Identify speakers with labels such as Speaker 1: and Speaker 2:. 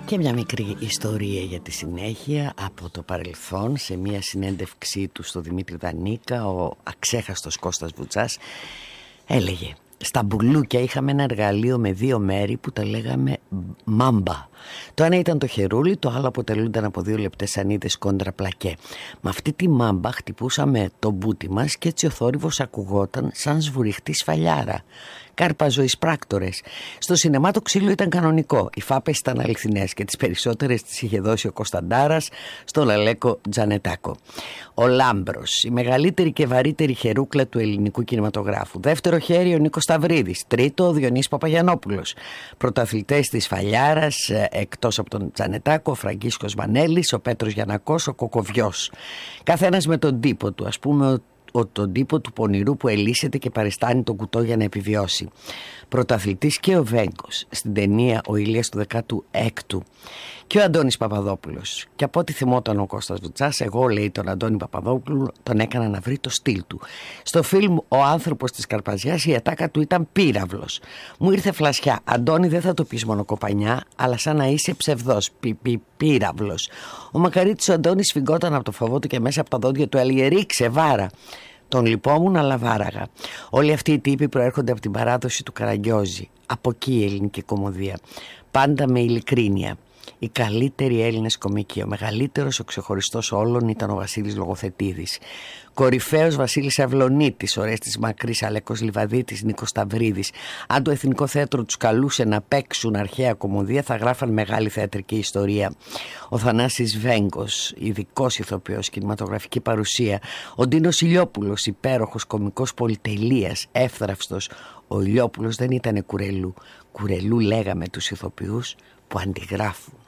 Speaker 1: Και μια μικρή ιστορία για τη συνέχεια από το παρελθόν. Σε μια συνέντευξή του στο Δημήτρη Δανίκα, ο αξέχαστος Κώστας Βουτσάς έλεγε: στα μπουλούκια είχαμε ένα εργαλείο με δύο μέρη που τα λέγαμε μάμπα. Το ένα ήταν το χερούλι, το άλλο αποτελούνταν από δύο λεπτές σανίδες κόντρα πλακέ. Με αυτή τη μάμπα χτυπούσαμε το μπούτι μας και έτσι ο θόρυβος ακουγόταν σαν σβουριχτή σφαλιάρα. Κάρπα ζωής πράκτορες. Στο σινεμά το ξύλο ήταν κανονικό. Οι φάπες ήταν αληθινές και τις περισσότερες τις είχε δώσει ο Κωνσταντάρας στο Λαλέκο Τζανετάκο. Ο Λάμπρος, η μεγαλύτερη και βαρύτερη χερούκλα του ελληνικού κινηματογράφου. Δεύτερο χέρι ο Νίκος Σταυρίδης. Τρίτο ο Διονύσης Παπαγιαννόπουλος. Πρωταθλητές της Φαλιάρας, εκτός από τον Τζανετάκο, ο Φραγκίσκος Μανέλης, ο Πέτρος Γιαννακός, ο Κοκοβιός. Καθένας με τον τύπο του, ας πούμε τον τύπο του πονηρού που ελύσεται και παριστάνει τον κουτό για να επιβιώσει. Πρωταθλητής και ο Βέγκος στην ταινία «Ο Ηλίας του 16ου» και ο Αντώνης Παπαδόπουλος. Και από ό,τι θυμόταν ο Κώστας Βουτσάς, εγώ, λέει, τον Αντώνη Παπαδόπουλο τον έκανα να βρει το στυλ του. Στο φιλμ «Ο άνθρωπος της Καρπαζιάς» η ατάκα του ήταν πύραυλος. Μου ήρθε φλασιά. Αντώνη, δεν θα το πεις μόνο κοπανιά, αλλά σαν να είσαι ψευδός. Πύραυλος. Ο Μακαρίτης ο Αντώνης σφιγγόταν από το φόβο του και μέσα από τα δόντια του έλεγε: ρίξε, βάρα. Τον λυπόμουν, αλλά βάραγα. Όλοι αυτοί οι τύποι προέρχονται από την παράδοση του Καραγκιόζη. Από εκεί η ελληνική κωμωδία. Πάντα με ειλικρίνεια. Οι καλύτεροι Έλληνες κομικοί. Ο μεγαλύτερος, ο ξεχωριστός όλων ήταν ο Βασίλης Λογοθετίδης. Κορυφαίος Βασίλης Αυλωνίτης, Ορέστης Μακρύς, Αλέκος Λιβαδίτης, Νίκος Σταυρίδης. Αν το Εθνικό Θέατρο τους καλούσε να παίξουν αρχαία κωμωδία, θα γράφαν μεγάλη θεατρική ιστορία. Ο Θανάσης Βέγκος, ειδικός ηθοποιός, κινηματογραφική παρουσία. Ο Ντίνος Ηλιόπουλος, υπέροχος κωμικός πολυτελείας, εύθραυστος. Ο Ηλιόπουλος δεν ήταν κουρελού. Κουρελού λέγαμε τους ηθοποιούς που αντιγράφουν.